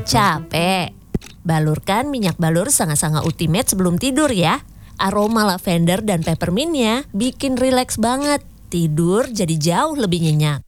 Capek? Balurkan minyak balur Sanga-Sanga Ultimate sebelum tidur ya. Aroma lavender dan peppermintnya bikin rileks banget. Tidur jadi jauh lebih nyenyak.